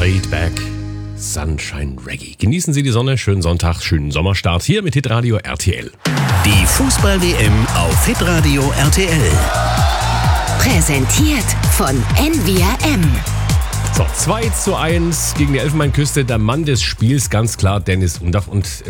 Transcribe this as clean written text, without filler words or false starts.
Laid Back Sunshine Reggae. Genießen Sie die Sonne, schönen Sonntag, schönen Sommerstart hier mit Hitradio RTL. Die Fußball-WM auf Hitradio RTL. Präsentiert von NVRM. So, 2:1 gegen die Elfenbeinküste. Der Mann des Spiels, ganz klar, Dennis Undaff. Und